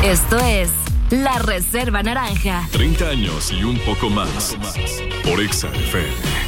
Esto es La Reserva Naranja. 30 años y un poco más. Por Exa FM.